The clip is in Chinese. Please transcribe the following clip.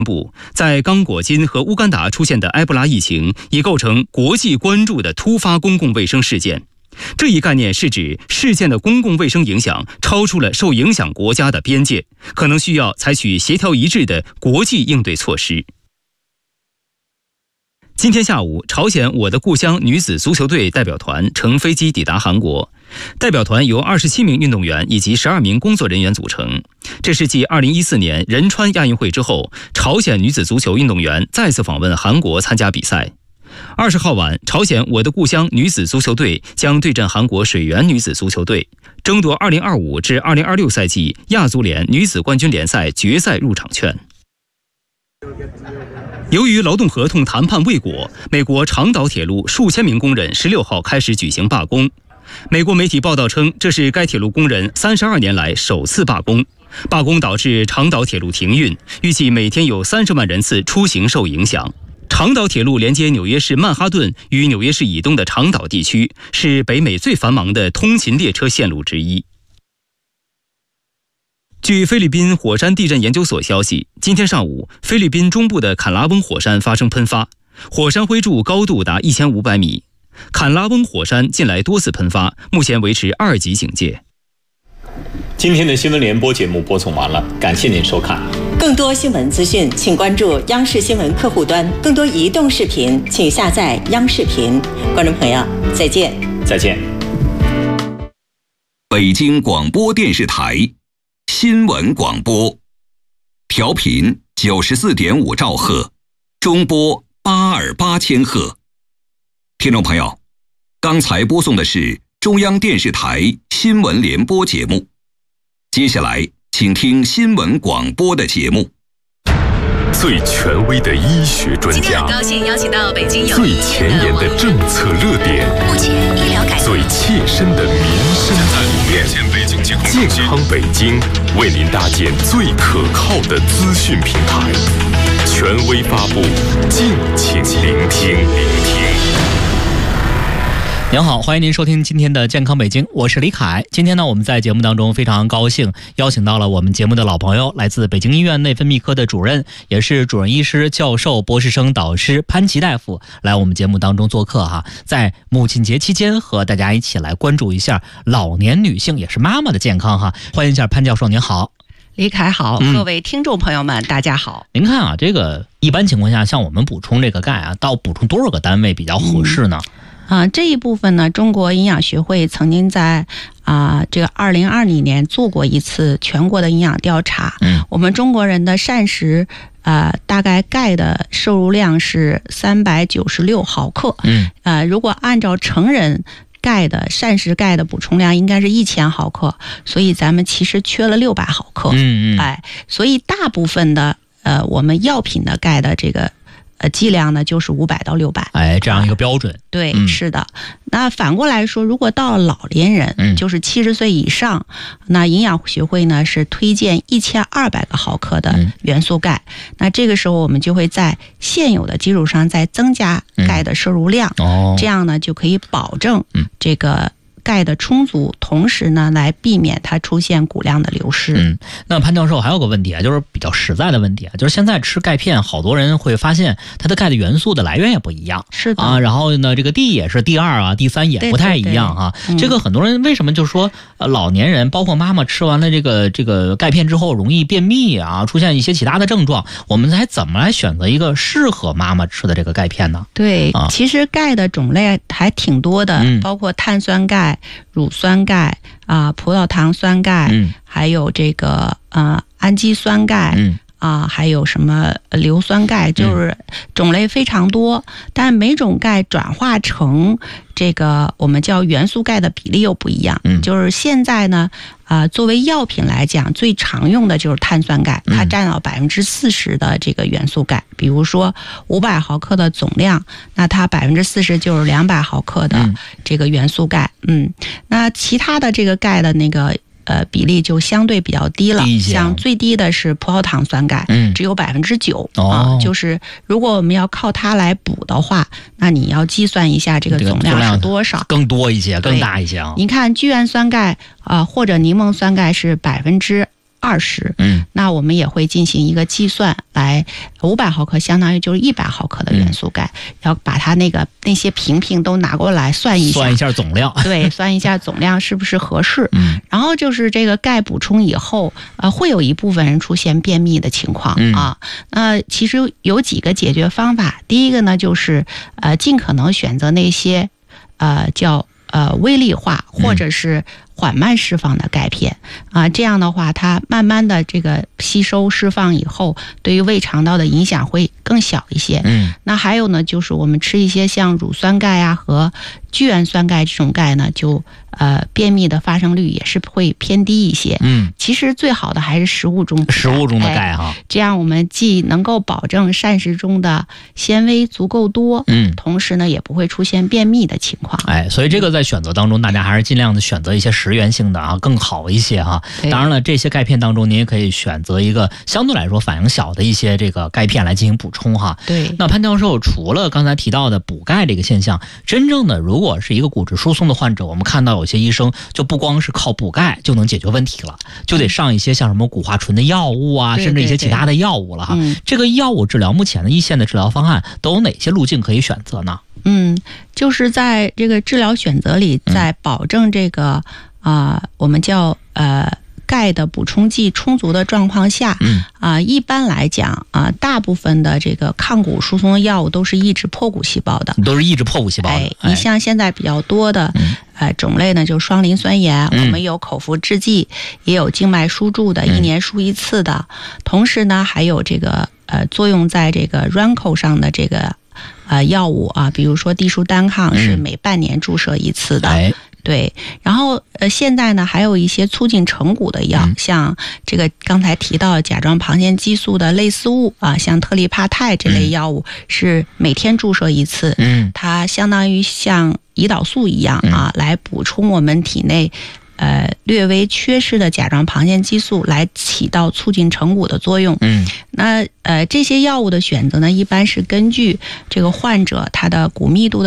在刚果金和乌干达出现的埃博拉疫情已构成国际关注的突发公共卫生事件。这一概念是指事件的公共卫生影响超出了受影响国家的边界，可能需要采取协调一致的国际应对措施。今天下午，朝鲜我的故乡女子足球队代表团乘飞机抵达韩国。代表团由27名运动员以及12名工作人员组成。这是继2014年仁川亚运会之后，朝鲜女子足球运动员再次访问韩国参加比赛。20号晚，朝鲜我的故乡女子足球队将对阵韩国水源女子足球队，争夺2025至2026赛季亚足联女子冠军联赛决赛入场券。由于劳动合同谈判未果，美国长岛铁路数千名工人16号开始举行罢工。美国媒体报道称，这是该铁路工人32年来首次罢工。罢工导致长岛铁路停运，预计每天有30万人次出行受影响。长岛铁路连接纽约市曼哈顿与纽约市以东的长岛地区，是北美最繁忙的通勤列车线路之一。据菲律宾火山地震研究所消息，今天上午，菲律宾中部的坎拉翁火山发生喷发，火山灰柱高度达1500米。坎拉翁火山近来多次喷发，目前维持2级警戒。 今天的新闻联播节目播送完了，感谢您收看。 更多新闻资讯，请关注央视新闻客户端。更多移动视频，请下载央视频。观众朋友，再见。 再见。 北京广播电视台新闻广播，调频94.5兆赫，中波828千赫。听众朋友，刚才播送的是中央电视台新闻联播节目，接下来请听新闻广播的节目。 最权威的医学专家， 今天很高兴邀请到北京最前沿的政策热点， 目前医疗改革最切身的民生理念。健康北京为您搭建最可靠的资讯平台，权威发布，敬请聆听。 您好，欢迎您收听今天的健康北京，我是李凯。今天呢，我们在节目当中非常高兴邀请到了我们节目的老朋友，来自北京医院内分泌科的主任，也是主任医师、教授、博士生导师潘琦大夫来我们节目当中做客哈。在母亲节期间，和大家一起来关注一下老年女性也是妈妈的健康哈。欢迎一下潘教授，您好。 李凯好，各位听众朋友们，大家好。 您看啊，这个一般情况下，像我们补充这个钙啊，到补充多少个单位比较合适呢？ 这一部分呢，中国营养学会曾经在这个2020年做过一次全国的营养调查。我们中国人的膳食大概钙的摄入量是396毫克。如果按照成人膳食钙的补充量应该是1000毫克，所以咱们其实缺了600毫克。所以大部分的我们药品的钙的这个剂量呢就是500到600， 这样一个标准。 对，是的。那反过来说，如果到了老年人，就是70岁以上，那营养学会呢是推荐1200个毫克的元素钙。那这个时候我们就会在现有的基础上再增加钙的摄入量，这样呢就可以保证这个钙的充足，同时呢来避免它出现骨量的流失。 那潘教授还有个问题啊，就是比较实在的问题啊，就是现在吃钙片，好多人会发现它的钙的元素的来源也不一样。 是的然后呢，这个 D 也是 D2啊，D3也不太一样啊。这个很多人为什么就说老年人包括妈妈吃完了这个钙片之后容易便秘啊，出现一些其他的症状，我们还怎么来选择一个适合妈妈吃的这个钙片呢？ 对，其实钙的种类还挺多的，包括碳酸钙、乳酸钙葡萄糖酸钙，还有这个氨基酸钙，还有什么硫酸钙，就是种类非常多。但每种钙转化成这个我们叫元素钙的比例又不一样。就是现在呢作为药品来讲，最常用的就是碳酸钙，它占到40%的这个元素钙。比如说500毫克的总量，那它40%就是200毫克的这个元素钙。那其他的这个钙的那个比例就相对比较低了，像最低的是葡萄糖酸钙，只有9%。就是如果我们要靠它来补的话，那你要计算一下这个总量是多少， 更多一些，更大一些。 你看聚氨酸钙或者柠檬酸钙是 20，那我们也会进行一个计算，来500毫克相当于就是100毫克的元素钙，要把它那些瓶都拿过来算一下总量， 对，算一下总量是不是合适。然后就是这个钙补充以后，会有一部分人出现便秘的情况啊。那其实有几个解决方法，第一个呢就是尽可能选择那些叫微粒化或者是缓慢释放的钙片啊，这样的话它慢慢的这个吸收释放以后，对于胃肠道的影响会更小一些。那还有呢就是我们吃一些像乳酸钙啊和聚氨酸钙这种钙呢，就便秘的发生率也是会偏低一些。其实最好的还是食物中的钙哈，这样我们既能够保证膳食中的纤维足够多，同时呢也不会出现便秘的情况。 所以这个在选择当中，大家还是尽量的选择一些食源性的啊，更好一些哈。当然了，这些钙片当中，您也可以选择一个相对来说反应小的一些这个钙片来进行补充哈。 对。 那潘教授，除了刚才提到的补钙这个现象，真正的如果是一个骨质疏松的患者，我们看到有些医生就不光是靠补钙就能解决问题了，就得上一些像什么骨化醇的药物啊，甚至一些其他的药物了哈。这个药物治疗目前的一线的治疗方案都有哪些路径可以选择呢？ 就是在这个治疗选择里，在保证这个我们叫钙的补充剂充足的状况下，一般来讲大部分的这个抗骨疏松的药物都是抑制破骨细胞的，你像现在比较多的种类呢，就是双磷酸盐，我们有口服制剂，也有静脉输注的，1年输1次的，同时呢还有这个作用在这个 RANCO 上的这个药物啊，比如说地舒单抗是每半年注射1次的。对，然后现在呢还有一些促进成骨的药，像这个刚才提到的甲状旁腺激素的类似物啊，像特利帕泰这类药物是每天注射1次，它相当于像胰岛素一样啊，来补充我们体内略微缺失的甲状旁腺激素，来起到促进成骨的作用。那这些药物的选择呢，一般是根据这个患者他的骨密度的